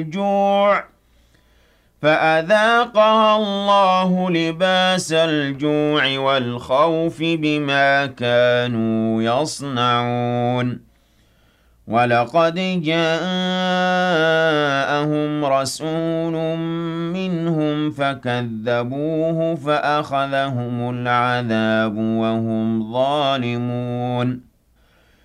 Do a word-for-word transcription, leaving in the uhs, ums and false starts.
الجوع فأذاقها الله لباس الجوع والخوف بما كانوا يصنعون ولقد جاءهم رسول منهم فكذبوه فأخذهم العذاب وهم ظالمون